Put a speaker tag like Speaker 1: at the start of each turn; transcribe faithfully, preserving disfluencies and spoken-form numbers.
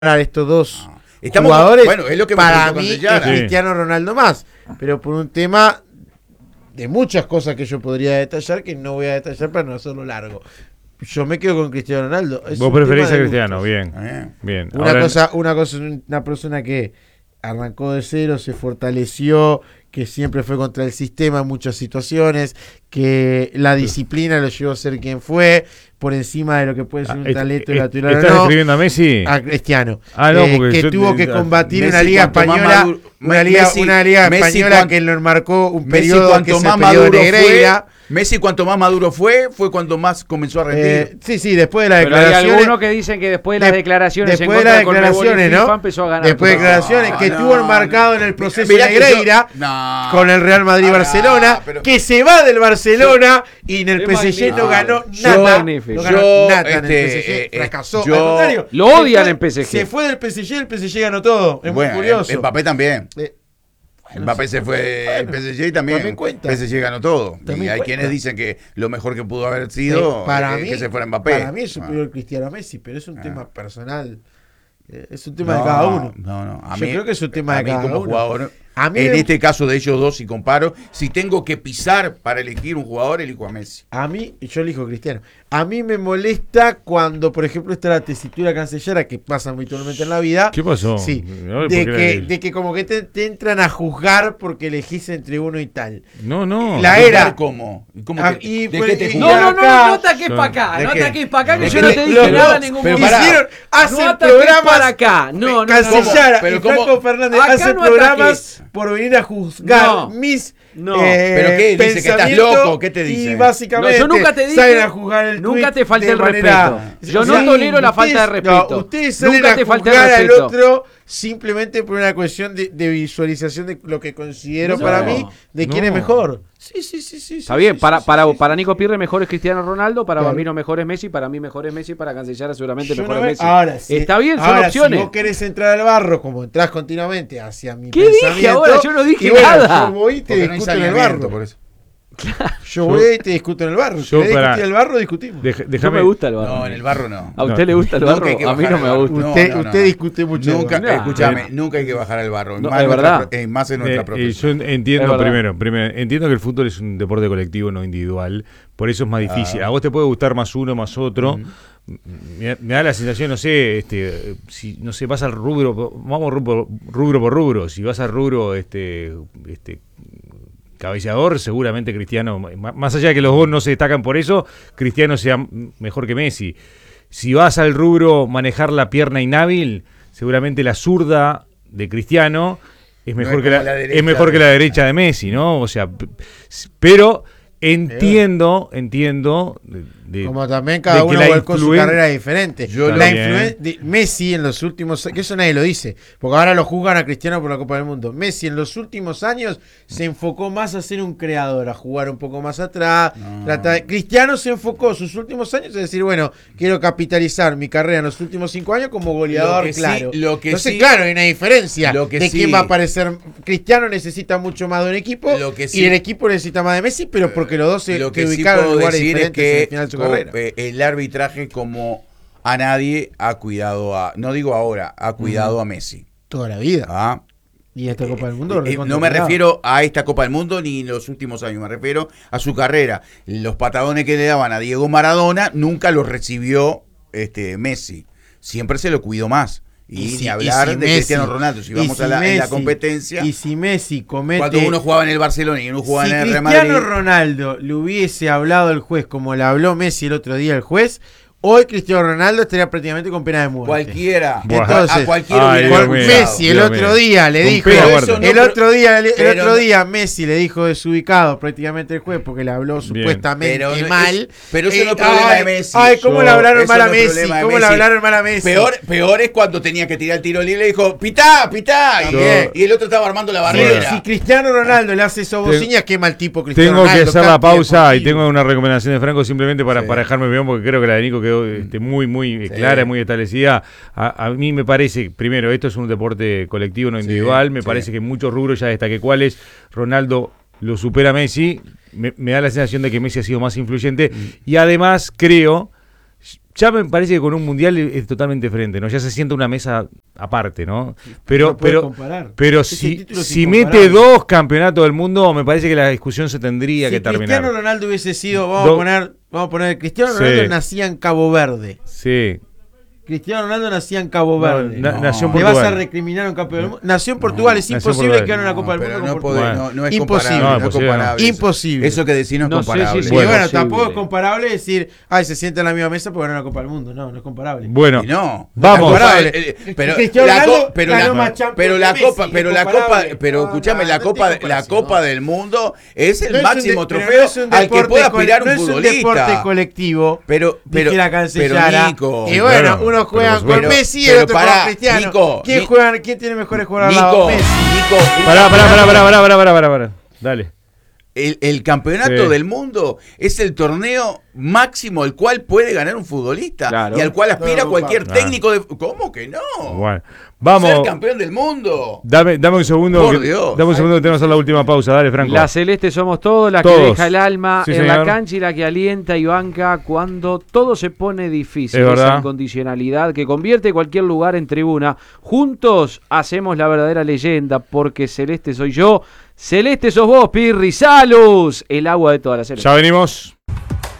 Speaker 1: estos dos
Speaker 2: no. Estamos
Speaker 1: jugadores,
Speaker 2: con, bueno, es lo que
Speaker 1: para mí es
Speaker 2: sí.
Speaker 1: Cristiano Ronaldo más, pero por un tema de muchas cosas que yo podría detallar, que no voy a detallar para no hacerlo largo. Yo me quedo con Cristiano Ronaldo. Es
Speaker 3: Vos preferís a Cristiano, gustos. bien, eh. bien.
Speaker 1: Una
Speaker 3: Ahora,
Speaker 1: cosa, una cosa, una persona que arrancó de cero, se fortaleció, que siempre fue contra el sistema en muchas situaciones, que la disciplina lo llevó a ser quien fue, por encima de lo que puede ser un
Speaker 3: ah,
Speaker 1: talento
Speaker 3: est,
Speaker 1: natural.
Speaker 3: ¿Estás
Speaker 1: no,
Speaker 3: describiendo a Messi?
Speaker 1: A Cristiano.
Speaker 3: Ah, no,
Speaker 1: eh,
Speaker 3: porque
Speaker 1: que
Speaker 3: yo,
Speaker 1: tuvo que combatir
Speaker 2: Messi,
Speaker 1: una liga española, maduro, una liga,
Speaker 2: Messi,
Speaker 1: una liga
Speaker 2: Messi,
Speaker 1: española
Speaker 2: cuan,
Speaker 1: que lo enmarcó un
Speaker 2: Messi
Speaker 1: periodo que es el periodo de Negreira.
Speaker 2: Fue, Messi cuanto más maduro fue, fue cuando más comenzó a rendir.
Speaker 1: Eh, sí, sí, después de las
Speaker 4: Pero
Speaker 1: declaraciones.
Speaker 4: hay algunos que dicen que después de las declaraciones
Speaker 1: después
Speaker 4: en
Speaker 1: de las
Speaker 4: contra
Speaker 1: declaraciones,
Speaker 4: de
Speaker 1: ¿no?
Speaker 4: empezó a ganar.
Speaker 1: Después de declaraciones
Speaker 2: no,
Speaker 1: que
Speaker 2: no,
Speaker 1: estuvo enmarcado
Speaker 2: no,
Speaker 1: en el proceso
Speaker 2: mirá
Speaker 1: de Negreira
Speaker 2: yo, no,
Speaker 1: con el Real Madrid-Barcelona,
Speaker 2: ah, pero,
Speaker 1: que se va del Barcelona yo, y en el P S G no ganó nada.
Speaker 2: Yo,
Speaker 1: no ganó
Speaker 2: yo,
Speaker 1: nada
Speaker 2: este,
Speaker 1: en el P S G,
Speaker 2: eh,
Speaker 1: fracasó.
Speaker 2: Yo,
Speaker 1: Al contrario,
Speaker 4: lo odian en P S G.
Speaker 1: Se fue del P S G, el P S G ganó todo. Es
Speaker 2: bueno,
Speaker 1: muy curioso.
Speaker 2: Mbappé también.
Speaker 1: Eh,
Speaker 2: Mbappé se fue el P S G y también el P S G ganó todo.
Speaker 1: También
Speaker 2: y hay
Speaker 1: cuenta.
Speaker 2: quienes dicen que lo mejor que pudo haber sido
Speaker 1: sí, para
Speaker 2: eh,
Speaker 1: mí,
Speaker 2: que se fuera Mbappé.
Speaker 1: Para mí es superior ah. Cristiano a Messi, pero es un ah. tema personal. Eh, es un tema
Speaker 2: no,
Speaker 1: de cada uno.
Speaker 2: No, no. A
Speaker 1: Yo
Speaker 2: mí,
Speaker 1: creo que es un tema
Speaker 2: a
Speaker 1: de
Speaker 2: mí
Speaker 1: cada
Speaker 2: como
Speaker 1: uno.
Speaker 2: Jugador,
Speaker 1: a mí
Speaker 2: en
Speaker 1: me...
Speaker 2: este caso de ellos dos, si comparo, si tengo que pisar para elegir un jugador, elijo a Messi.
Speaker 1: A mí, yo elijo a Cristiano. A mí me molesta cuando, por ejemplo, está la tesitura cancellera que pasa habitualmente en la vida.
Speaker 3: ¿Qué pasó?
Speaker 1: Sí. De que, de que como que te, te entran a juzgar porque elegís entre uno y tal.
Speaker 3: No, no.
Speaker 1: La era.
Speaker 2: ¿Cómo? ¿Cómo
Speaker 1: ah,
Speaker 2: que,
Speaker 1: y,
Speaker 2: ¿De
Speaker 1: pues,
Speaker 2: qué te
Speaker 4: No, no, no, no, no ataques para acá. No ataques para acá, que yo no te dije nada en ningún momento.
Speaker 1: Hicieron, hacen
Speaker 4: no
Speaker 1: programas
Speaker 4: para acá. No, no,
Speaker 1: Cancellera
Speaker 4: no, no.
Speaker 1: y Franco Fernández
Speaker 4: acá
Speaker 1: hacen
Speaker 4: no
Speaker 1: programas por venir a juzgar
Speaker 4: no.
Speaker 1: mis
Speaker 4: No,
Speaker 1: eh,
Speaker 2: pero ¿qué? Dice que estás loco, ¿qué te dice?
Speaker 1: Y básicamente
Speaker 4: no, yo nunca te dije,
Speaker 1: salen a juzgar el
Speaker 4: nunca te falté el
Speaker 1: manera,
Speaker 4: respeto. Yo
Speaker 1: sí,
Speaker 4: no tolero la
Speaker 1: ustedes,
Speaker 4: falta de respeto.
Speaker 1: No, ustedes salen
Speaker 4: nunca
Speaker 1: a
Speaker 4: te falté
Speaker 1: juzgar
Speaker 4: el
Speaker 1: al
Speaker 4: respeto.
Speaker 1: otro simplemente por una cuestión de, de visualización de lo que considero
Speaker 4: no,
Speaker 1: para mí de
Speaker 3: no.
Speaker 1: quién es mejor. Sí, sí, sí, sí.
Speaker 4: Está
Speaker 1: sí,
Speaker 4: bien,
Speaker 1: sí,
Speaker 4: para,
Speaker 1: sí,
Speaker 4: para,
Speaker 1: sí,
Speaker 4: para
Speaker 1: sí.
Speaker 4: Nico Pirre mejor es Cristiano Ronaldo, para
Speaker 1: claro.
Speaker 4: Bambino mejor es Messi, para mí mejor es Messi, para Cancellera seguramente
Speaker 1: Yo
Speaker 4: mejor
Speaker 1: no
Speaker 4: es
Speaker 1: me,
Speaker 4: Messi.
Speaker 1: ahora, sí,
Speaker 4: Está bien, son
Speaker 1: ahora,
Speaker 4: opciones.
Speaker 1: Si vos querés entrar al barro como entrás continuamente hacia mi
Speaker 4: ¿Qué
Speaker 1: pensamiento.
Speaker 4: dije ahora? Yo no dije
Speaker 1: y bueno,
Speaker 4: nada.
Speaker 1: Yo voy y te
Speaker 2: Porque
Speaker 1: discuto
Speaker 2: no
Speaker 1: en el barro.
Speaker 2: por eso.
Speaker 1: Yo voy y te discuto en el barro. Si
Speaker 3: Yo
Speaker 1: querés
Speaker 3: para-
Speaker 1: discutir el barro, discutimos.
Speaker 3: Dej-
Speaker 4: No
Speaker 3: déjame-
Speaker 4: me gusta el barro.
Speaker 2: No, en el barro no.
Speaker 4: ¿A usted
Speaker 3: No.
Speaker 4: le gusta el
Speaker 2: Nunca
Speaker 4: barro?
Speaker 2: hay que
Speaker 4: A mí
Speaker 2: bajar
Speaker 4: no
Speaker 2: al
Speaker 4: me
Speaker 2: barro.
Speaker 4: gusta.
Speaker 2: No,
Speaker 1: usted
Speaker 2: no, no.
Speaker 1: usted discute mucho.
Speaker 2: Nunca,
Speaker 1: el barro.
Speaker 2: escúchame, nunca hay que bajar al barro.
Speaker 4: No,
Speaker 2: más,
Speaker 4: es
Speaker 2: nuestra,
Speaker 4: verdad.
Speaker 2: eh, más en nuestra
Speaker 3: Eh,
Speaker 2: profesión.
Speaker 3: yo entiendo
Speaker 4: Es verdad.
Speaker 3: primero, primero, entiendo que el fútbol es un deporte colectivo, no individual, por eso es más difícil.
Speaker 2: Ah.
Speaker 3: A vos te puede gustar más uno, más otro.
Speaker 2: Uh-huh.
Speaker 3: Me, me da la sensación, no sé, este, si no sé, vas al rubro, vamos rubro, rubro por rubro. Si vas al rubro, este, este, cabeceador, seguramente Cristiano, más allá de que los dos no se destacan por eso, Cristiano sea mejor que Messi. Si vas al rubro manejar la pierna inhábil, seguramente la zurda de Cristiano es mejor,
Speaker 2: No es
Speaker 3: que, la,
Speaker 2: como la derecha
Speaker 3: es mejor que la derecha de Messi, ¿no? O sea, p- pero entiendo, entiendo de, de-
Speaker 1: Como también cada
Speaker 3: de que
Speaker 1: uno
Speaker 3: la
Speaker 1: volcó su
Speaker 3: influen-
Speaker 1: carrera diferente.
Speaker 2: Yo
Speaker 1: la
Speaker 3: también.
Speaker 1: influen- de Messi en los últimos que eso nadie lo dice, porque ahora lo juzgan a Cristiano por la Copa del Mundo. Messi en los últimos años se enfocó más a ser un creador, a jugar un poco más atrás.
Speaker 2: No.
Speaker 1: Trata de- Cristiano se enfocó sus últimos años a decir, bueno, quiero capitalizar mi carrera en los últimos cinco años como goleador,
Speaker 2: Lo que sí-
Speaker 1: claro.
Speaker 2: lo que
Speaker 1: Entonces,
Speaker 2: sí-
Speaker 1: claro, hay una diferencia
Speaker 2: lo que
Speaker 1: de
Speaker 2: sí-
Speaker 1: quién va a aparecer. Cristiano necesita mucho más de un equipo
Speaker 2: Lo que
Speaker 1: y
Speaker 2: sí-
Speaker 1: el equipo necesita más de Messi, pero porque los dos se,
Speaker 2: Lo
Speaker 1: se
Speaker 2: que sí
Speaker 1: ubicaron en
Speaker 2: puedo
Speaker 1: lugares
Speaker 2: decir es
Speaker 1: diferentes en el
Speaker 2: que
Speaker 1: final de su
Speaker 2: co-
Speaker 1: carrera.
Speaker 2: eh, el arbitraje como a nadie ha cuidado a, no digo ahora, ha cuidado a Messi.
Speaker 1: Toda la vida.
Speaker 2: ¿Ah?
Speaker 1: Y esta Copa del Mundo.
Speaker 2: Eh, no me refiero a esta Copa del Mundo ni en los últimos años, me refiero a su carrera. Los patadones que le daban a Diego Maradona nunca los recibió este Messi. Siempre se lo cuidó más. Y,
Speaker 1: Y si-
Speaker 2: ni hablar
Speaker 1: y si
Speaker 2: de
Speaker 1: Messi-
Speaker 2: Cristiano Ronaldo. Si
Speaker 1: y
Speaker 2: vamos
Speaker 1: si
Speaker 2: a la, en la
Speaker 1: Messi-
Speaker 2: competencia,
Speaker 1: Y si Messi comete.
Speaker 2: cuando uno jugaba en el Barcelona y uno jugaba
Speaker 1: si
Speaker 2: en el Real
Speaker 1: Cristiano
Speaker 2: Madrid.
Speaker 1: Ronaldo le hubiese hablado al juez como le habló Messi el otro día al juez, hoy Cristiano Ronaldo estaría prácticamente con pena de muerte.
Speaker 2: Cualquiera.
Speaker 1: Entonces,
Speaker 2: a cualquiera
Speaker 3: ay,
Speaker 2: hubiera
Speaker 3: Dios mío.
Speaker 2: acusado.
Speaker 1: Messi el
Speaker 3: Dios
Speaker 1: otro
Speaker 3: mío.
Speaker 1: día le
Speaker 3: Con
Speaker 1: dijo
Speaker 3: pena de
Speaker 2: Pero
Speaker 3: muerte.
Speaker 2: eso no,
Speaker 1: el
Speaker 2: pero-
Speaker 1: otro día el, el
Speaker 2: pero
Speaker 1: otro
Speaker 2: no-
Speaker 1: día Messi le dijo desubicado prácticamente el juez porque le habló supuestamente
Speaker 2: Pero no-
Speaker 1: mal.
Speaker 2: es- pero eso no es
Speaker 1: Eh,
Speaker 2: problema
Speaker 1: ay,
Speaker 2: de Messi.
Speaker 1: Ay, cómo
Speaker 3: Yo-
Speaker 1: le hablaron
Speaker 2: eso
Speaker 1: mal a
Speaker 2: no es
Speaker 1: Messi,
Speaker 2: problema de
Speaker 1: cómo le
Speaker 2: Messi.
Speaker 1: hablaron mal a Messi.
Speaker 2: Peor, peor es cuando tenía que tirar el tiro libre y le dijo, pitá, pitá. Y,
Speaker 1: Yo-
Speaker 2: y el otro estaba armando la
Speaker 1: Sí,
Speaker 2: barrera.
Speaker 1: si Cristiano Ronaldo le hace eso bociñas, qué mal tipo Cristiano
Speaker 3: Tengo
Speaker 1: Ronaldo.
Speaker 3: que hacer la
Speaker 1: cante
Speaker 3: pausa y
Speaker 1: deportivo.
Speaker 3: tengo una recomendación de Franco simplemente para,
Speaker 2: Sí.
Speaker 3: para dejarme bien, porque creo que la de Nico quedó este, muy, muy
Speaker 2: Sí.
Speaker 3: clara, muy establecida. A, a mí me parece, primero, esto es un deporte colectivo, no
Speaker 2: Sí,
Speaker 3: individual. Me
Speaker 2: sí.
Speaker 3: parece que en muchos rubros ya destaqué cuáles. Ronaldo lo supera a Messi. Me, me da la sensación de que Messi ha sido más influyente.
Speaker 2: Mm.
Speaker 3: Y además creo, ya me parece que con un mundial es totalmente diferente, ¿no? Ya se siente una mesa aparte, ¿no? Pero,
Speaker 1: No puede
Speaker 3: pero,
Speaker 1: comparar.
Speaker 3: pero
Speaker 1: Ese
Speaker 3: si,
Speaker 1: título es
Speaker 3: si
Speaker 1: incomparable.
Speaker 3: mete dos campeonatos del mundo, me parece que la discusión se tendría
Speaker 1: Si
Speaker 3: que terminar.
Speaker 1: Cristiano Ronaldo hubiese sido, vamos
Speaker 3: Do-
Speaker 1: a poner, vamos a poner, Cristiano
Speaker 3: Sí.
Speaker 1: Ronaldo nacía en Cabo Verde.
Speaker 3: Sí.
Speaker 1: Cristiano Ronaldo nacía en Cabo
Speaker 3: No,
Speaker 1: Verde.
Speaker 3: na-
Speaker 2: No.
Speaker 3: nació en
Speaker 1: ¿Le vas a
Speaker 3: Portugal.
Speaker 1: recriminar un campeón del mundo? Nació en Portugal, es
Speaker 3: nació en
Speaker 1: imposible
Speaker 3: Portugal.
Speaker 1: que gane una Copa del
Speaker 2: pero
Speaker 1: Mundo
Speaker 2: no,
Speaker 1: con
Speaker 2: podés,
Speaker 1: Portugal.
Speaker 2: no, no es
Speaker 1: Imposible.
Speaker 2: comparable.
Speaker 3: No,
Speaker 2: No, es
Speaker 3: imposible.
Speaker 2: comparable.
Speaker 1: Imposible.
Speaker 2: Eso que decís no es
Speaker 4: No sé
Speaker 2: comparable.
Speaker 4: si
Speaker 1: Y
Speaker 4: Bueno,
Speaker 1: bueno,
Speaker 4: posible.
Speaker 1: tampoco es comparable decir, ay, se sienta en la misma mesa porque ganó una Copa del Mundo. No, no es comparable.
Speaker 3: Bueno,
Speaker 2: Y no,
Speaker 3: vamos.
Speaker 2: La Copa-
Speaker 1: Comparable.
Speaker 2: eh, eh, pero
Speaker 1: Cristiano
Speaker 2: la
Speaker 1: Ronaldo
Speaker 2: co- pero
Speaker 1: ganó
Speaker 2: la-
Speaker 1: más Champions
Speaker 2: pero la
Speaker 1: que Messi,
Speaker 2: copa, pero
Speaker 1: es
Speaker 2: la copa,
Speaker 1: comparable.
Speaker 2: pero
Speaker 1: No,
Speaker 2: escúchame,
Speaker 1: no,
Speaker 2: la
Speaker 1: no
Speaker 2: copa,
Speaker 1: tiene
Speaker 2: la
Speaker 1: comparación.
Speaker 2: Copa del Mundo es el
Speaker 1: No es un
Speaker 2: máximo
Speaker 1: de- pero
Speaker 2: trofeo
Speaker 1: no es un
Speaker 2: al que
Speaker 1: deporte
Speaker 2: puede
Speaker 1: cole-
Speaker 2: aspirar
Speaker 1: no
Speaker 2: un
Speaker 1: es
Speaker 2: futbolista.
Speaker 1: un deporte colectivo.
Speaker 2: Pero, pero,
Speaker 1: dijera
Speaker 2: pero
Speaker 1: Cancellara.
Speaker 2: Nico,
Speaker 1: Y bueno,
Speaker 3: claro,
Speaker 1: unos juegan
Speaker 3: pero-
Speaker 1: con
Speaker 2: pero-
Speaker 1: Messi y el
Speaker 2: pero
Speaker 1: otro
Speaker 2: pará,
Speaker 1: con Cristiano.
Speaker 2: Nico,
Speaker 1: ¿Quién,
Speaker 2: Ni-
Speaker 1: juegan, ¿Quién tiene mejores jugadores al lado?
Speaker 2: Nico,
Speaker 1: Messi.
Speaker 2: Nico, un
Speaker 3: Pará, pará, pará,
Speaker 2: campeonato-
Speaker 3: pará, pará, pará, pará, pará, pará. Dale.
Speaker 2: El, el campeonato
Speaker 3: Sí.
Speaker 2: del mundo es el torneo máximo al cual puede ganar un futbolista
Speaker 4: Claro.
Speaker 2: y al cual aspira
Speaker 1: No,
Speaker 2: cualquier
Speaker 3: no.
Speaker 2: técnico de. ¿Cómo que no?
Speaker 3: Bueno, vamos.
Speaker 2: Ser campeón del mundo.
Speaker 3: Dame, dame un segundo.
Speaker 2: Por
Speaker 3: que-
Speaker 2: Dios.
Speaker 3: Dame un segundo que tenemos que hacer la última pausa. Dale, Franco.
Speaker 4: La celeste somos todos, la
Speaker 3: Todos.
Speaker 4: que deja el alma
Speaker 3: Sí,
Speaker 4: en la
Speaker 3: señor.
Speaker 4: cancha y la que alienta y banca cuando todo se pone difícil.
Speaker 3: Es verdad.
Speaker 4: Esa incondicionalidad que convierte cualquier lugar en tribuna. Juntos hacemos la verdadera leyenda porque celeste soy yo, celeste sos vos, Pirri. ¡Salus! El agua de toda la celeste.
Speaker 3: Ya venimos.